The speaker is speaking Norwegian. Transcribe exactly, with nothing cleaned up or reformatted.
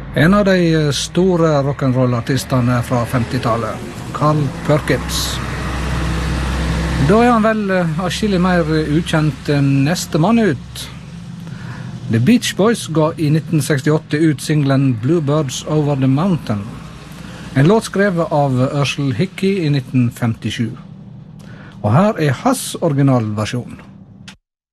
En av de store rock'n'roll-artistene fra femtitallet, Carl Perkins. Da er han vel atskillig mer ukjent enn neste mann ut. The Beach Boys ga i nitten sekstiåtte ut singlen Bluebirds Over the Mountain, en låt skrevet av Earl Hickey i nitten femtisju. Og her er hans originalversjon.